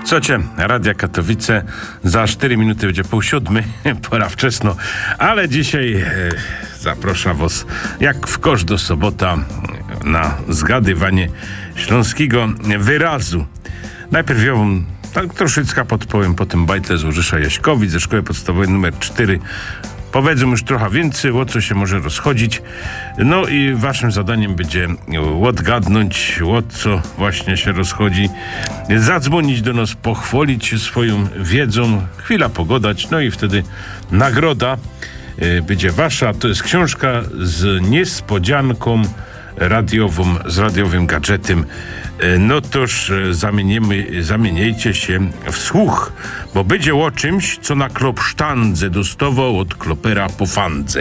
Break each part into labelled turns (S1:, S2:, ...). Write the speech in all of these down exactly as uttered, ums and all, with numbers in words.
S1: Słuchajcie, Radia Katowice, za cztery minuty będzie pół siódmy, pora wczesno, ale dzisiaj e, zapraszam was, jak w każdą sobota, na zgadywanie śląskiego wyrazu. Najpierw ja wam tak troszeczkę podpowiem po tym bajtle z Łożysza Jaśkowic ze szkoły podstawowej numer cztery. Powiedzą już trochę więcej, o co się może rozchodzić. No i waszym zadaniem będzie odgadnąć, o co właśnie się rozchodzi. Zadzwonić do nas, pochwalić się swoją wiedzą, chwila pogodać, no i wtedy nagroda y, będzie wasza. To jest książka z niespodzianką radiową, z radiowym gadżetem. No toż zamienimy, zamieniajcie się w słuch, bo będzie o czymś, co na klopsztandze dostawał od klopera po fandze.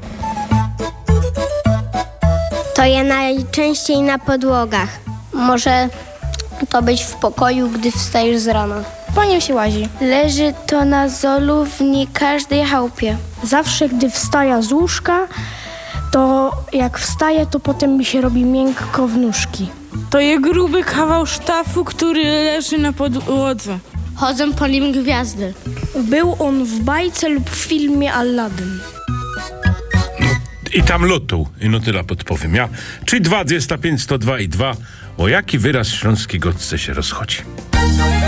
S2: To je najczęściej na podłogach.
S3: Może to być w pokoju, gdy wstajesz z rana.
S4: Po nim się łazi.
S5: Leży to na zolu w nie każdej chałupie.
S4: Zawsze, gdy wstaje z łóżka, to jak wstaje, to potem mi się robi miękko w nóżki.
S6: To jest gruby kawał sztafu, który leży na podłodze.
S3: Chodzą po nim gwiazdy.
S4: Był on w bajce lub w filmie Aladdin.
S1: I tam lotą. I no tyle podpowiem ja. Czy dwa, dwadzieścia pięć, sto dwa i dwa. O jaki wyraz śląski godce się rozchodzi?